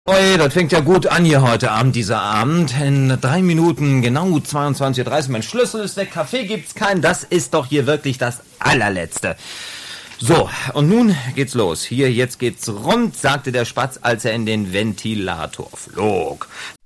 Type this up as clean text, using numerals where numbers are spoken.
Oi, das fängt ja gut an hier heute Abend, dieser Abend. In 3 Minuten, genau 22:30 Uhr. Mein Schlüssel ist weg, Kaffee gibt's keinen. Das ist doch hier wirklich das Allerletzte. So, und nun geht's los. Hier, jetzt geht's rund, sagte der Spatz, als er in den Ventilator flog.